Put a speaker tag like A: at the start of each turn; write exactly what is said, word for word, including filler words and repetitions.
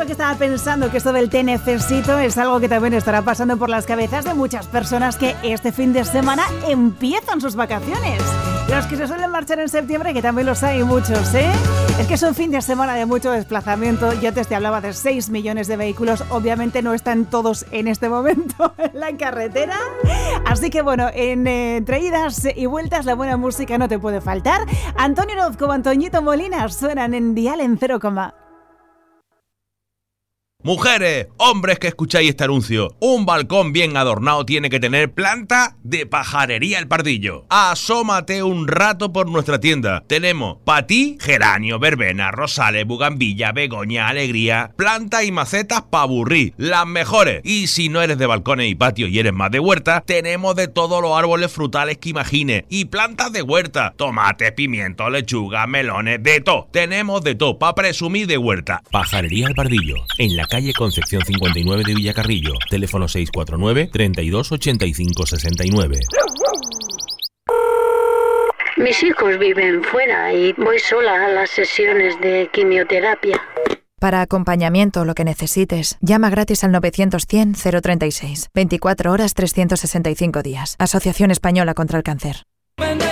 A: lo que estaba pensando, que esto del te necesito es algo que también estará pasando por las cabezas de muchas personas que este fin de semana empiezan sus vacaciones. Los que se suelen marchar en septiembre, que también los hay muchos, ¿eh? Es que es un fin de semana de mucho desplazamiento. Yo antes te hablaba de seis millones de vehículos. Obviamente no están todos en este momento en la carretera. Así que bueno, en, eh, entre idas y vueltas la buena música no te puede faltar. Antonio Orozco, Antoñito Molina suenan en Dial en cero coma.
B: Mujeres, hombres que escucháis este anuncio, un balcón bien adornado tiene que tener planta de Pajarería El Pardillo. Asómate un rato por nuestra tienda. Tenemos para ti geranio, verbena, rosales, bugambilla, begoña, alegría, plantas y macetas para aburrir, las mejores. Y si no eres de balcones y patios y eres más de huerta, tenemos de todos los árboles frutales que imagines y plantas de huerta, tomates, pimientos, lechuga, melones, de todo. Tenemos de todo para presumir de huerta.
C: Pajarería El Pardillo, en la calle Concepción cincuenta y nueve de Villacarrillo. Teléfono seis cuatro nueve, treinta y dos, ochenta y cinco, sesenta y nueve.
D: Mis hijos viven fuera y voy sola a las sesiones de quimioterapia.
E: Para acompañamiento o lo que necesites, llama gratis al novecientos cien cero treinta y seis. veinticuatro horas trescientos sesenta y cinco días. Asociación Española contra el Cáncer.